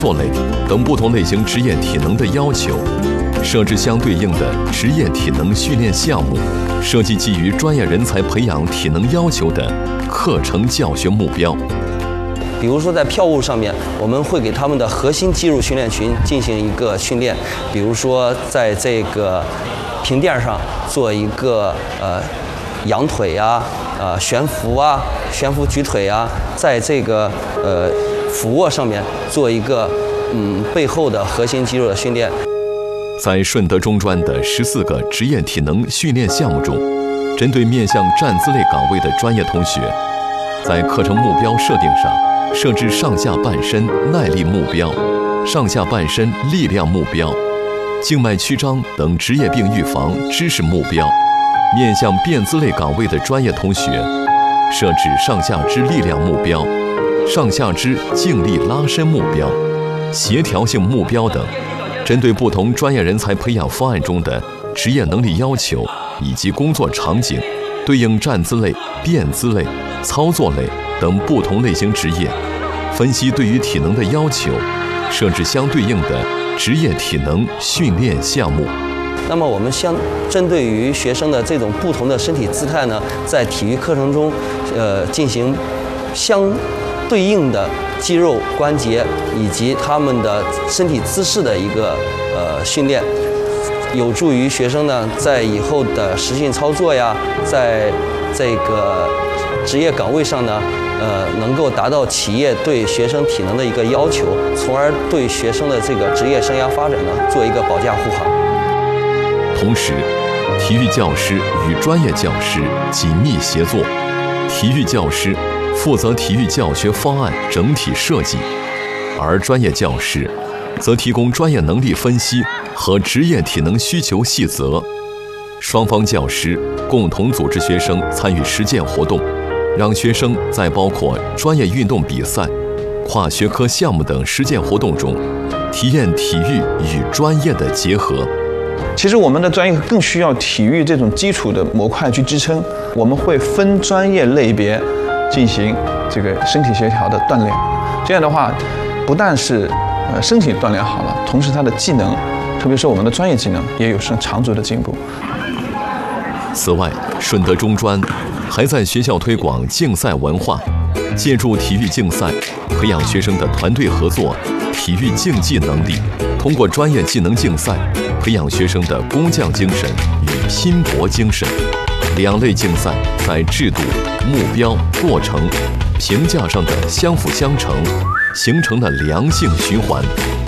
作类等不同类型职业体能的要求，设置相对应的职业体能训练项目，设计基于专业人才培养体能要求的课程教学目标。 比如说在票务上面，我们会给他们的核心肌肉训练群进行一个训练，比如说在这个平垫上做一个仰腿啊、悬浮啊、悬浮举腿啊，在这个俯卧上面做一个背后的核心肌肉的训练。 在顺德中专的14个职业体能训练项目中，针对面向站姿类岗位的专业同学，在课程目标设定上设置上下半身耐力目标、上下半身力量目标、静脉曲张等职业病预防知识目标。面向变姿类岗位的专业同学，设置上下肢力量目标、上下肢静力拉伸目标、协调性目标等，针对不同专业人才培养方案中的职业能力要求以及工作场景，对应站姿类、变姿类、操作类等不同类型职业，分析对于体能的要求，设置相对应的职业体能训练项目。 那么我们针对于学生的这种不同的身体姿态呢，在体育课程中，进行相对应的肌肉关节以及他们的身体姿势的一个训练，有助于学生呢在以后的实训操作呀，在这个职业岗位上呢，能够达到企业对学生体能的一个要求，从而对学生的这个职业生涯发展呢做一个保驾护航。 同时，体育教师与专业教师紧密协作，体育教师负责体育教学方案整体设计，而专业教师则提供专业能力分析和职业体能需求细则。双方教师共同组织学生参与实践活动，让学生在包括专业运动比赛、跨学科项目等实践活动中，体验体育与专业的结合。 其实我们的专业更需要体育这种基础的模块去支撑，我们会分专业类别进行这个身体协调的锻炼。这样的话，不但是身体锻炼好了，同时他的技能，特别是我们的专业技能，也有长足的进步。 此外，顺德中专还在学校推广竞赛文化，借助体育竞赛，培养学生的团队合作、体育竞技能力。通过专业技能竞赛，培养学生的工匠精神与拼搏精神。两类竞赛在制度、目标、过程、评价上的相辅相成，形成了良性循环。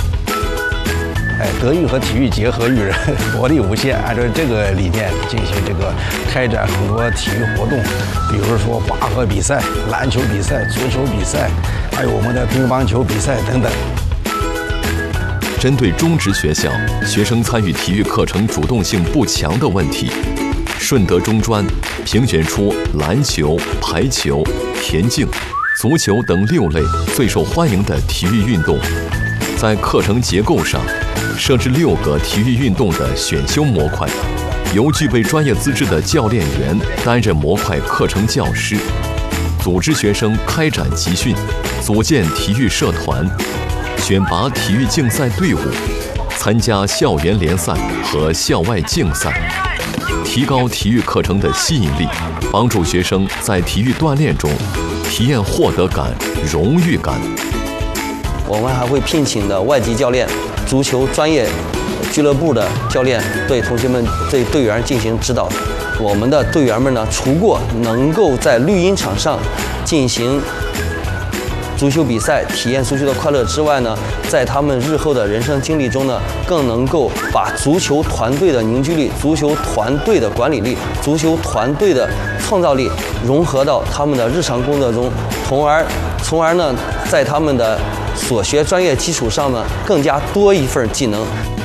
德育和体育结合育人，活力无限。按照这个理念进行这个开展很多体育活动，比如说拔河比赛、篮球比赛、足球比赛，还有我们的乒乓球比赛等等。 针对中职学校学生参与体育课程主动性不强的问题，顺德中专评选出篮球、排球、田径、足球等6类最受欢迎的体育运动，在课程结构上设置6个体育运动的选修模块，由具备专业资质的教练员担任模块课程教师，组织学生开展集训，组建体育社团，选拔体育竞赛队伍，参加校园联赛和校外竞赛，提高体育课程的吸引力，帮助学生在体育锻炼中体验获得感、荣誉感。 我们还会聘请的外籍教练、足球专业俱乐部的教练对同学们、对队员进行指导。我们的队员们呢，除过能够在绿茵场上进行足球比赛，体验足球的快乐之外呢，在他们日后的人生经历中呢，更能够把足球团队的凝聚力、足球团队的管理力、足球团队的创造力融合到他们的日常工作中，从而呢，在他们的所学专业基础上呢，更加多一份技能。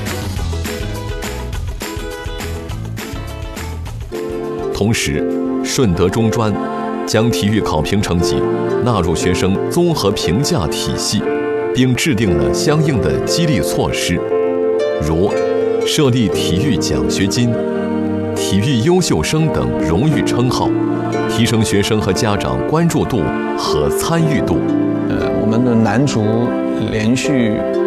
同时，顺德中专将体育考评成绩纳入学生综合评价体系，并制定了相应的激励措施，如设立体育奖学金、体育优秀生等荣誉称号，提升学生和家长关注度和参与度。 我们们的男足连续